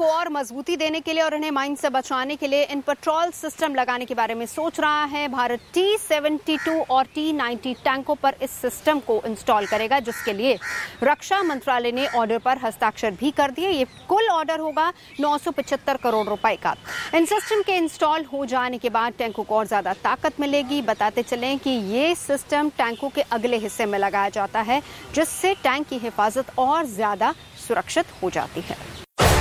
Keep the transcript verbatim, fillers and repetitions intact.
को और मजबूती देने के लिए और इन्हें माइन से बचाने के लिए इन पेट्रोल सिस्टम लगाने के बारे में सोच रहा है। भारत टी सेवेंटी टू और टी नाइंटी टैंकों पर इस सिस्टम को इंस्टॉल करेगा, जिसके लिए रक्षा मंत्रालय ने ऑर्डर पर हस्ताक्षर भी कर दिए। ये कुल ऑर्डर होगा नौ सौ पचहत्तर करोड़ रुपए का। इन सिस्टम के इंस्टॉल हो जाने के बाद टैंकों को और ज्यादा ताकत मिलेगी। बताते चलें कि ये सिस्टम टैंकों के अगले हिस्से में लगाया जाता है, जिससे टैंक की हिफाजत और ज्यादा सुरक्षित हो जाती है।